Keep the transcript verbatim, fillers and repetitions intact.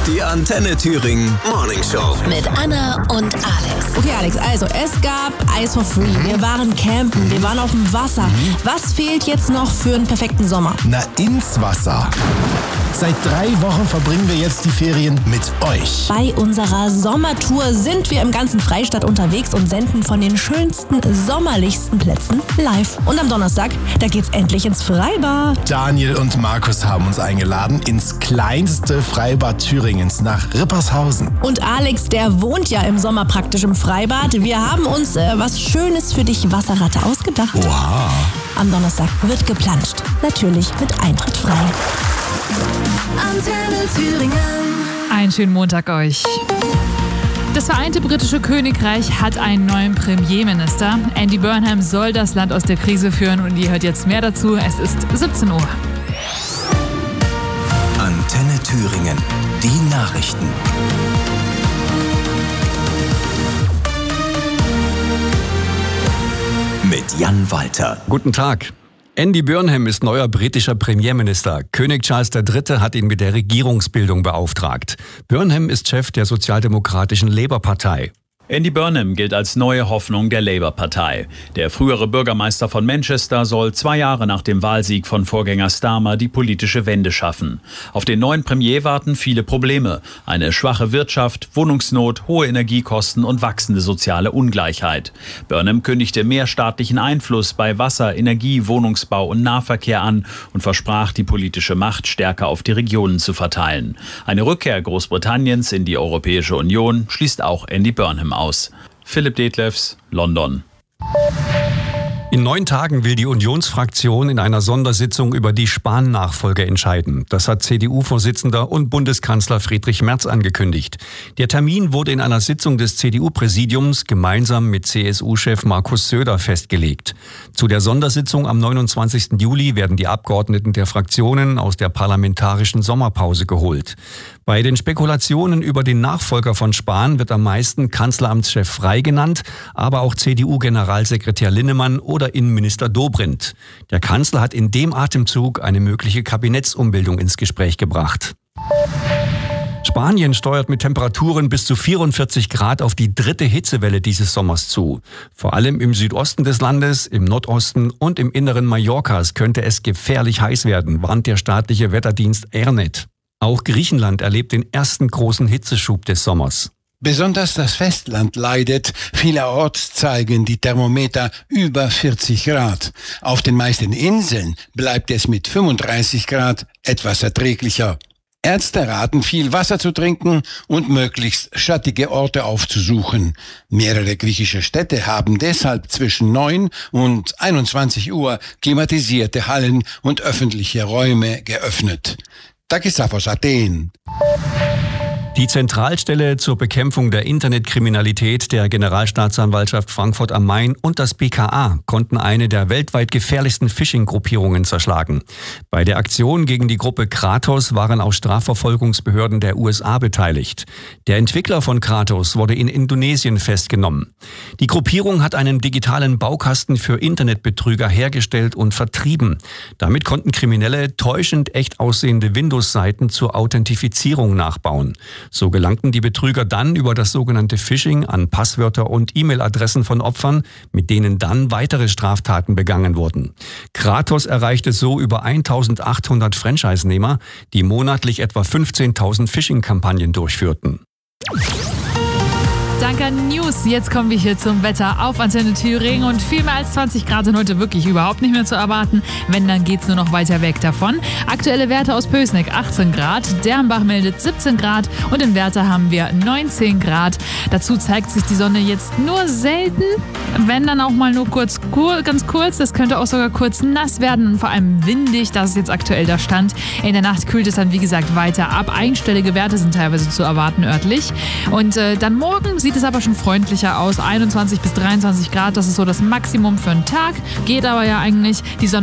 Die Antenne Thüringen Morning Show. Mit Anna und Alex. Okay, Alex, also es gab Eis for Free. Wir waren campen, wir waren auf dem Wasser. Was fehlt jetzt noch für einen perfekten Sommer? Na, ins Wasser. Seit drei Wochen verbringen wir jetzt die Ferien mit euch. Bei unserer Sommertour sind wir im ganzen Freistaat unterwegs und senden von den schönsten, sommerlichsten Plätzen live. Und am Donnerstag, da geht's endlich ins Freibad. Daniel und Markus haben uns eingeladen ins kleinste Freibad Thüringens nach Rippershausen. Und Alex, der wohnt ja im Sommer praktisch im Freibad. Wir haben uns äh, was Schönes für dich, Wasserratte, ausgedacht. Oha. Am Donnerstag wird geplanscht. Natürlich mit Eintritt frei. Antenne Thüringen. Einen schönen Montag euch. Das Vereinte Britische Königreich hat einen neuen Premierminister. Andy Burnham soll das Land aus der Krise führen und ihr hört jetzt mehr dazu. Es ist siebzehn Uhr. Antenne Thüringen. Die Nachrichten. Mit Jan Walter. Guten Tag. Andy Burnham ist neuer britischer Premierminister. König Charles der Dritte hat ihn mit der Regierungsbildung beauftragt. Burnham ist Chef der sozialdemokratischen Labour-Partei. Andy Burnham gilt als neue Hoffnung der Labour-Partei. Der frühere Bürgermeister von Manchester soll zwei Jahre nach dem Wahlsieg von Vorgänger Starmer die politische Wende schaffen. Auf den neuen Premier warten viele Probleme. Eine schwache Wirtschaft, Wohnungsnot, hohe Energiekosten und wachsende soziale Ungleichheit. Burnham kündigte mehr staatlichen Einfluss bei Wasser, Energie, Wohnungsbau und Nahverkehr an und versprach, die politische Macht stärker auf die Regionen zu verteilen. Eine Rückkehr Großbritanniens in die Europäische Union schließt auch Andy Burnham aus. Philipp Detlefs, London. In neun Tagen will die Unionsfraktion in einer Sondersitzung über die Spahn-Nachfolge entscheiden. Das hat C D U-Vorsitzender und Bundeskanzler Friedrich Merz angekündigt. Der Termin wurde in einer Sitzung des C D U-Präsidiums gemeinsam mit C S U-Chef Markus Söder festgelegt. Zu der Sondersitzung am neunundzwanzigsten Juli werden die Abgeordneten der Fraktionen aus der parlamentarischen Sommerpause geholt. Bei den Spekulationen über den Nachfolger von Spahn wird am meisten Kanzleramtschef Frey genannt, aber auch C D U-Generalsekretär Linnemann oder Innenminister Dobrindt. Der Kanzler hat in dem Atemzug eine mögliche Kabinettsumbildung ins Gespräch gebracht. Spanien steuert mit Temperaturen bis zu vierundvierzig Grad auf die dritte Hitzewelle dieses Sommers zu. Vor allem im Südosten des Landes, im Nordosten und im Inneren Mallorcas könnte es gefährlich heiß werden, warnt der staatliche Wetterdienst ERNET. Auch Griechenland erlebt den ersten großen Hitzeschub des Sommers. Besonders das Festland leidet. Vielerorts zeigen die Thermometer über vierzig Grad. Auf den meisten Inseln bleibt es mit fünfunddreißig Grad etwas erträglicher. Ärzte raten, viel Wasser zu trinken und möglichst schattige Orte aufzusuchen. Mehrere griechische Städte haben deshalb zwischen neun und einundzwanzig Uhr klimatisierte Hallen und öffentliche Räume geöffnet. Takisafos Athen. Die Zentralstelle zur Bekämpfung der Internetkriminalität der Generalstaatsanwaltschaft Frankfurt am Main und das B K A konnten eine der weltweit gefährlichsten Phishing-Gruppierungen zerschlagen. Bei der Aktion gegen die Gruppe Kratos waren auch Strafverfolgungsbehörden der U S A beteiligt. Der Entwickler von Kratos wurde in Indonesien festgenommen. Die Gruppierung hat einen digitalen Baukasten für Internetbetrüger hergestellt und vertrieben. Damit konnten Kriminelle täuschend echt aussehende Windows-Seiten zur Authentifizierung nachbauen. So gelangten die Betrüger dann über das sogenannte Phishing an Passwörter und E-Mail-Adressen von Opfern, mit denen dann weitere Straftaten begangen wurden. Kratos erreichte so über eintausendachthundert Franchise-Nehmer, die monatlich etwa fünfzehntausend Phishing-Kampagnen durchführten. Danke an News. Jetzt kommen wir hier zum Wetter auf Antenne Thüringen und viel mehr als zwanzig Grad sind heute wirklich überhaupt nicht mehr zu erwarten. Wenn, dann geht's nur noch weiter weg davon. Aktuelle Werte aus Pößneck achtzehn Grad, Dernbach meldet siebzehn Grad und in Werther haben wir neunzehn Grad. Dazu zeigt sich die Sonne jetzt nur selten, wenn dann auch mal nur kurz, kur, ganz kurz. Das könnte auch sogar kurz nass werden und vor allem windig. Das ist jetzt aktuell der Stand. In der Nacht kühlt es dann wie gesagt weiter ab. Einstellige Werte sind teilweise zu erwarten örtlich. Und äh, dann morgen sieht es aber schon freundlicher aus. einundzwanzig bis dreiundzwanzig Grad, das ist so das Maximum für einen Tag. Geht aber ja eigentlich. Die Sonne